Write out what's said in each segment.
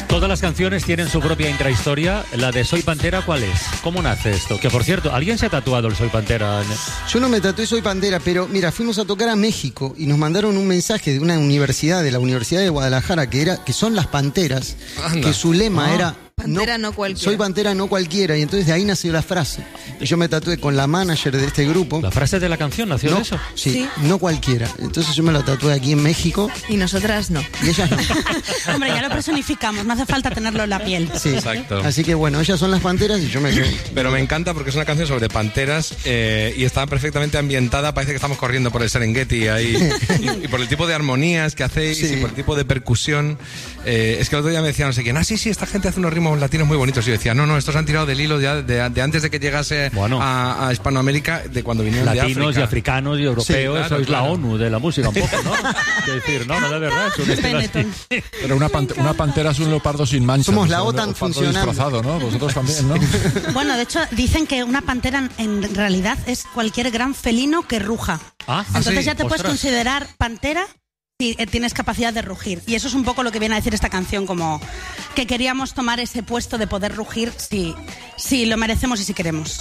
Todas las canciones tienen su propia intrahistoria. La de Soy Pantera, ¿cuál es? ¿Cómo nace esto? Que por cierto, ¿alguien se ha tatuado el Soy Pantera? Yo no me tatué Soy Pantera, pero mira, fuimos a tocar a México y nos mandaron un mensaje de una universidad, de la Universidad de Guadalajara, que son las Panteras, que su lema era... Pantera no cualquiera. Soy Pantera no cualquiera. Y entonces de ahí nació la frase. Y yo me tatué con la manager de este grupo. ¿La frase de la canción nació de eso? Sí, no cualquiera. Entonces yo me la tatué aquí en México. Y nosotras no. Y ellas no. Hombre, ya lo personificamos, no hace falta tenerlo en la piel. Sí, exacto. Así que bueno, ellas son las panteras y yo me quedo. Pero me encanta porque es una canción sobre panteras y está perfectamente ambientada. Parece que estamos corriendo por el Serengeti ahí. y por el tipo de armonías que hacéis y por el tipo de percusión. Es que el otro día me decían no sé quién, sí, esta gente hace unos ritmos latinos muy bonitos. Y yo decía, no, estos han tirado del hilo ya de antes de que llegase a Hispanoamérica, de cuando vinieron latinos de África. Y africanos y europeos, Sí, sois la ONU de la música un poco, ¿no? Es decir, no, de verdad, es un estilo así. Pero una pantera es un leopardo sin manchas. Somos la OTAN funcionando. Disfrazado, ¿no? Vosotros también, ¿no? Bueno, de hecho, dicen que una pantera en realidad es cualquier gran felino que ruja. Entonces ya te puedes considerar pantera si tienes capacidad de rugir. Y eso es un poco lo que viene a decir esta canción, como que queríamos tomar ese puesto de poder rugir si lo merecemos y si queremos.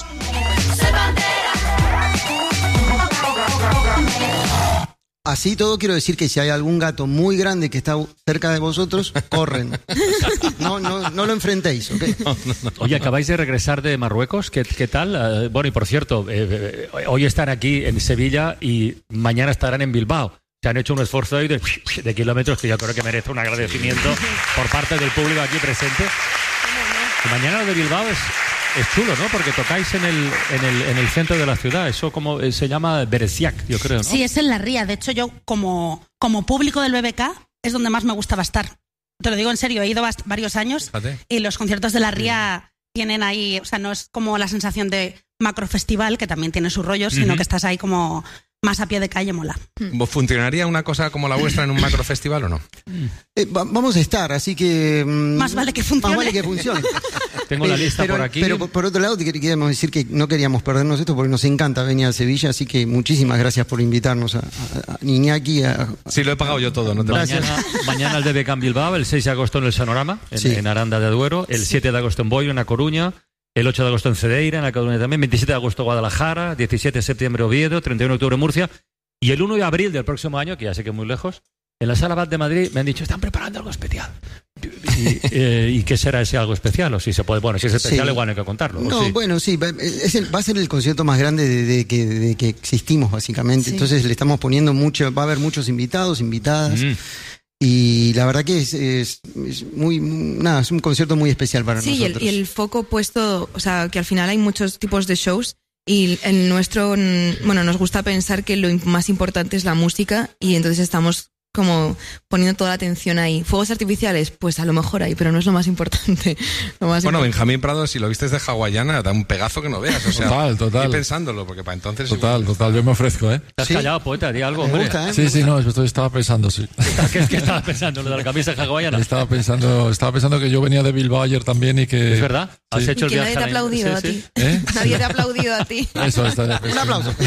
Así todo quiero decir que si hay algún gato muy grande que está cerca de vosotros, corren. No lo enfrentéis, ¿ok? No. Oye, acabáis de regresar de Marruecos, ¿qué tal? Bueno, y por cierto, hoy están aquí en Sevilla y mañana estarán en Bilbao. Se han hecho un esfuerzo ahí de kilómetros que yo creo que merece un agradecimiento por parte del público aquí presente. Y mañana lo de Bilbao es chulo, ¿no? Porque tocáis en el centro de la ciudad. Eso como se llama Beresiak, yo creo, ¿no? Sí, es en la Ría. De hecho, yo como público del BBK es donde más me gustaba estar. Te lo digo en serio, he ido varios años. Fíjate. Y los conciertos de la Ría tienen ahí, o sea, no es como la sensación de macrofestival, que también tiene su rollo, sino que estás ahí como más a pie de calle, mola. ¿Funcionaría una cosa como la vuestra en un macrofestival o no? Vamos a estar, así que... Más vale que funcione. Más vale que funcione. Tengo la lista por aquí. Pero por otro lado, queríamos decir que no queríamos perdernos esto porque nos encanta venir a Sevilla, así que muchísimas gracias por invitarnos a Iñaki. Sí, lo he pagado yo todo, no te Mañana el BBK en Bilbao, el 6 de agosto en el Sonorama, en Aranda de Duero, el 7 de agosto en Boiro, en A Coruña, el 8 de agosto en Cedeira, en A Coruña también, 27 de agosto Guadalajara, 17 de septiembre Oviedo, 31 de octubre Murcia, y el 1 de abril del próximo año, que ya sé que es muy lejos, en la Sala Bat de Madrid me han dicho, están preparando algo especial. ¿Y qué será ese algo especial? O si se puede, bueno, si es especial igual no hay que contarlo. No, bueno, sí, va a ser el concierto más grande de que existimos, básicamente. Sí. Entonces le estamos poniendo mucho, va a haber muchos invitados, invitadas. Y la verdad que es un concierto muy especial para nosotros. Sí, y el foco puesto, o sea, que al final hay muchos tipos de shows y el nuestro, bueno, nos gusta pensar que lo más importante es la música y entonces estamos como poniendo toda la atención ahí. ¿Fuegos artificiales? Pues a lo mejor hay, pero no es lo más importante. Benjamín Prado, si lo viste de hawaiana, da un pegazo que no veas. O sea, total. Y pensándolo, porque para entonces... Total, yo me ofrezco, ¿eh? ¿Te has callado, poeta? Di algo, hombre. Gusta, Sí, no, estaba pensando, sí. ¿Qué estabas pensando? ¿Lo de la camisa hawaiana? Estaba pensando que yo venía de Bilbao ayer también y que... ¿Es verdad? ¿Has sí. hecho el viaje? Nadie te ha aplaudido a ti. ¿Eh? Nadie te ha aplaudido a ti. Eso está. Un aplauso.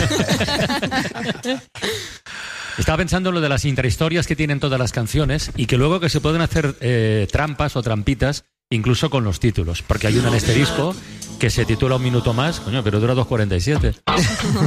Estaba pensando en lo de las intrahistorias que tienen todas las canciones y que luego que se pueden hacer trampas o trampitas incluso con los títulos, porque hay un asterisco que se titula Un minuto más, coño, pero dura 2:47.